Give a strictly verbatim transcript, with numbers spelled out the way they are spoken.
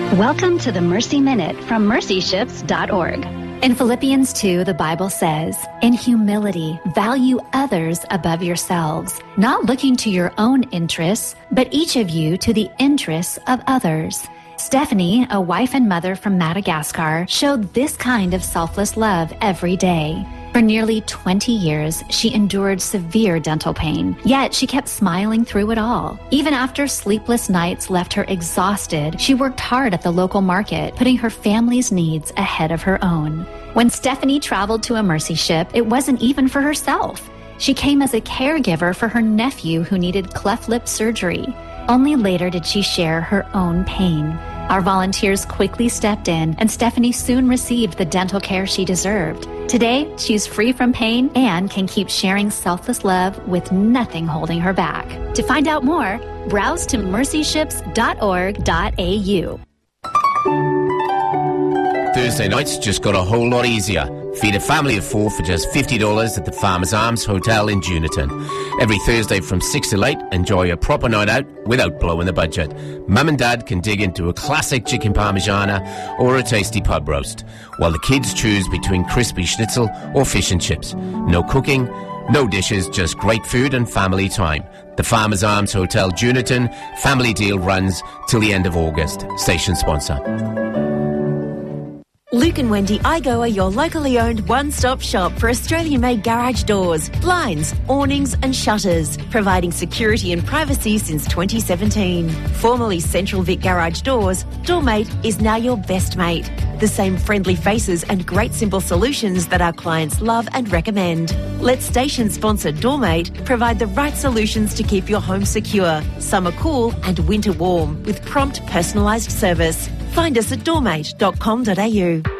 Welcome to the Mercy Minute from mercy ships dot org. In Philippians two, the Bible says, "In humility, value others above yourselves, not looking to your own interests, but each of you to the interests of others." Stephanie, a wife and mother from Madagascar, showed this kind of selfless love every day. For nearly twenty years, she endured severe dental pain, yet she kept smiling through it all. Even after sleepless nights left her exhausted, she worked hard at the local market, putting her family's needs ahead of her own. When Stephanie traveled to a Mercy ship, it wasn't even for herself. She came as a caregiver for her nephew who needed cleft lip surgery. Only later did she share her own pain. Our volunteers quickly stepped in, and Stephanie soon received the dental care she deserved. Today, she's free from pain and can keep sharing selfless love with nothing holding her back. To find out more, browse to mercy ships dot org dot a u. Thursday nights just got a whole lot easier. Feed a family of four for just fifty dollars at the Farmers Arms Hotel in Juniton. Every Thursday from six till eight, enjoy a proper night out without blowing the budget. Mum and Dad can dig into a classic chicken parmigiana or a tasty pub roast, while the kids choose between crispy schnitzel or fish and chips. No cooking, no dishes, just great food and family time. The Farmers Arms Hotel Juniton family deal runs till the end of August. Station sponsor. Luke and Wendy Igo are your locally owned one-stop shop for Australian-made garage doors, blinds, awnings and shutters, providing security and privacy since twenty seventeen. Formerly Central Vic Garage Doors, Doormate is now your best mate. The same friendly faces and great simple solutions that our clients love and recommend. Let station sponsor Doormate provide the right solutions to keep your home secure, summer cool and winter warm with prompt personalised service. Find us at doormate dot com dot a u.